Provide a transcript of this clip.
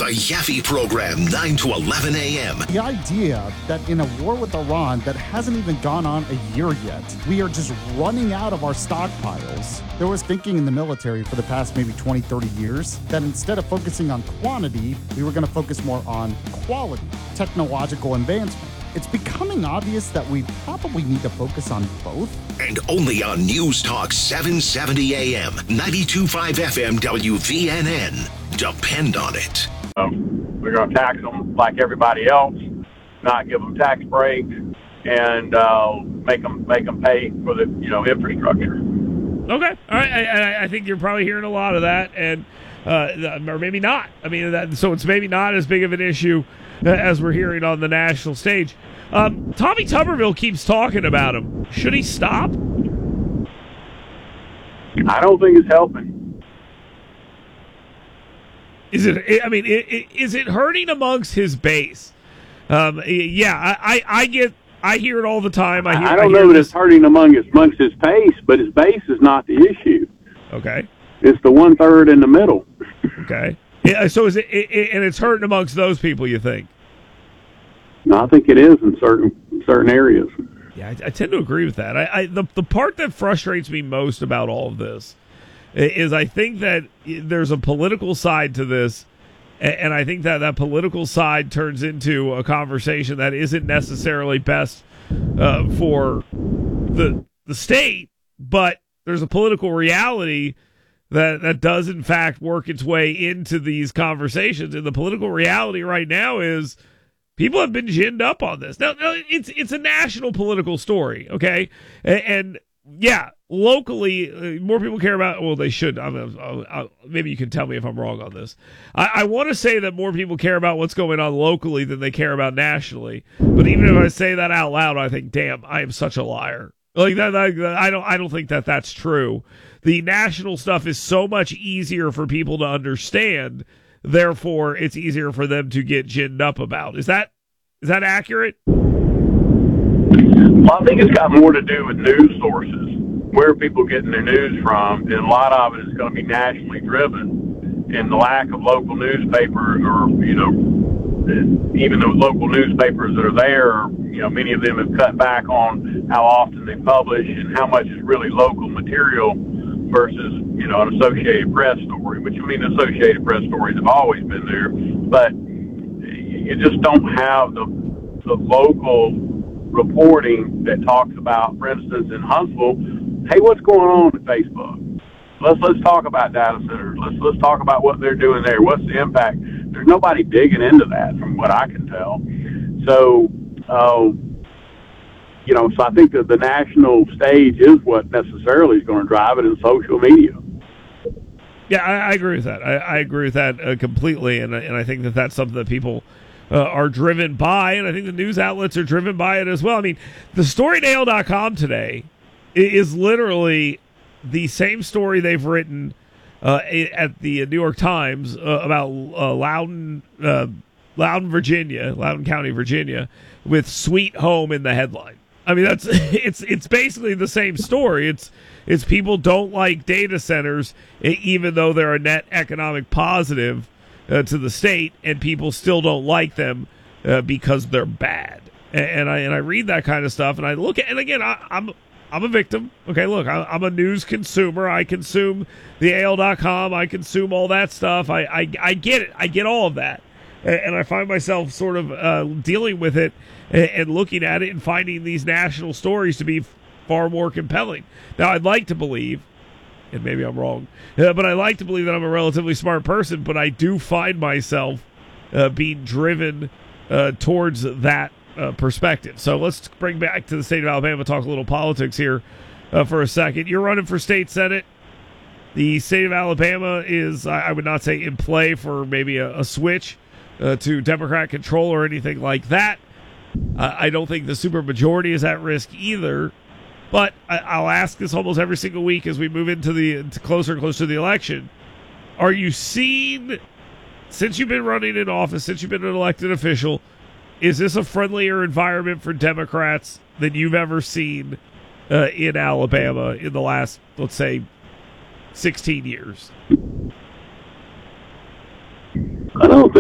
The Yaffe Program, 9 to 11 a.m. The idea that in a war with Iran that hasn't even gone on a year yet, we are just running out of our stockpiles. There was thinking in the military for the past maybe 20, 30 years that instead of focusing on quantity, we were going to focus more on quality, technological advancement. It's becoming obvious that we probably need to focus on both. And only on News Talk 770 AM, 92.5 FM WVNN. Depend on it. We're going to tax them like everybody else, not give them tax breaks, and make them pay for the infrastructure. Okay, all right. I think you're probably hearing a lot of that, and or maybe not. I mean, so it's maybe not as big of an issue as we're hearing on the national stage. Tommy Tuberville keeps talking about him. Should he stop? I don't think it's helping. Is it? I mean, is it hurting amongst his base? Yeah, I hear it all the time. I don't know that it's hurting amongst his base, but his base is not the issue. Okay, it's the 1/3 in the middle. Okay, yeah, so is it? And it's hurting amongst those people, you think? No, I think it is in certain areas. Yeah, I tend to agree with that. The part that frustrates me most about all of this is I think that there's a political side to this, and I think that political side turns into a conversation that isn't necessarily best for the state, but there's a political reality that does in fact work its way into these conversations, and the political reality right now is people have been ginned up on this. Now it's a national political story, okay, and yeah, locally, more people care about. Well, they should. Maybe you can tell me if I'm wrong on this. I want to say that more people care about what's going on locally than they care about nationally. But even if I say that out loud, I think, damn, I am such a liar. Like that, I don't think that that's true. The national stuff is so much easier for people to understand. Therefore, it's easier for them to get ginned up about. Is that accurate? Well, I think it's got more to do with news sources, where people getting their news from, and a lot of it is going to be nationally driven. And the lack of local newspapers, or even those local newspapers that are there, many of them have cut back on how often they publish and how much is really local material versus an Associated Press story. Which Associated Press stories have always been there, but you just don't have the local reporting that talks about, for instance, in Huntsville, hey, what's going on with Facebook? Let's talk about data centers. Let's talk about what they're doing there. What's the impact? There's nobody digging into that, from what I can tell. So, so I think that the national stage is what necessarily is going to drive it in social media. Yeah, I agree with that. I agree with that completely, and I think that that's something that people are driven by, and I think the news outlets are driven by it as well. I mean, the StoryNail.com today is literally the same story they've written at the New York Times about Loudoun, Virginia, Loudoun County, Virginia, with "Sweet Home" in the headline. I mean, it's basically the same story. It's people don't like data centers, even though they're a net economic positive to the state, and people still don't like them because they're bad. And I read that kind of stuff, and I look at, and again, I'm a victim. Okay, look, I'm a news consumer. I consume the AL.com. I consume all that stuff. I get it. I get all of that, and I find myself sort of dealing with it and looking at it and finding these national stories to be far more compelling. Now, I'd like to believe, and maybe I'm wrong, but I like to believe that I'm a relatively smart person, but I do find myself being driven towards that perspective. So let's bring back to the state of Alabama, talk a little politics here for a second. You're running for state senate. The state of Alabama is, I would not say in play for maybe a switch to Democrat control or anything like that. I don't think the supermajority is at risk either. But I'll ask this almost every single week as we move into closer and closer to the election. Are you seeing, since you've been running in office, since you've been an elected official, is this a friendlier environment for Democrats than you've ever seen in Alabama in the last, let's say, 16 years? I don't think